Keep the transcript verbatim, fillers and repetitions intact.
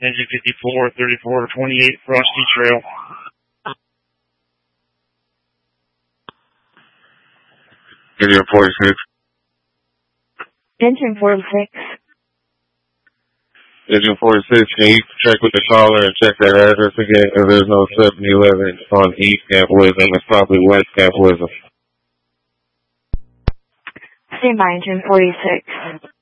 Engine fifty-four, thirty-four twenty-eight Frosty Trail. Engine forty-six. Engine forty-six. Engine forty-six, can you check with the caller and check that address again? Because there's no seven eleven on East Camp Wisdom. It's probably West Camp Wisdom. Stand by, Engine forty-six.